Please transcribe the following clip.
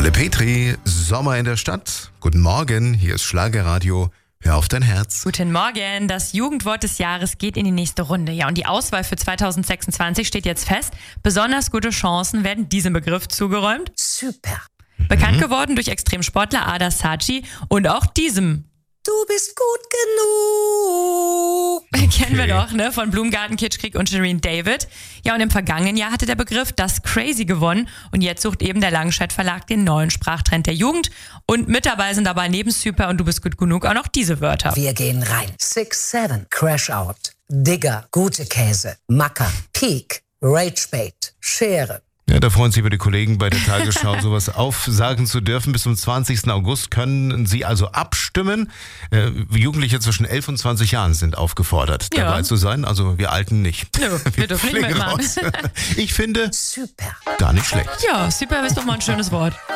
Ralle Petri, Sommer in der Stadt. Guten Morgen, hier ist Schlagerradio. Hör auf dein Herz. Guten Morgen, das Jugendwort des Jahres geht in die nächste Runde. Ja, und die Auswahl für 2026 steht jetzt fest. Besonders gute Chancen werden diesem Begriff zugeräumt. Super. Bekannt geworden durch Extremsportler Ada Saatchi und auch diesem. Du bist gut genug. Kennen wir doch, ne? Von Blumengarten, Kitschkrieg und Shireen David. Ja, und im vergangenen Jahr hatte der Begriff Das Crazy gewonnen. Und jetzt sucht eben der Langenscheidt Verlag den neuen Sprachtrend der Jugend. Und mit dabei sind dabei neben Super und Du bist gut genug auch noch diese Wörter. Wir gehen rein. 6-7, Crash Out, Digger, gute Käse, Macker, Peak, Ragebait, Schere. Ja, da freuen sich über die Kollegen bei der Tagesschau, sowas aufsagen zu dürfen. Bis zum 20. August können Sie also abstimmen. Jugendliche zwischen 11 und 20 Jahren sind aufgefordert, dabei zu sein. Also wir Alten nicht. Nö, wir dürfen nicht mitmachen. Ich finde, Super. gar nicht schlecht. Ja, Super ist doch mal ein schönes Wort.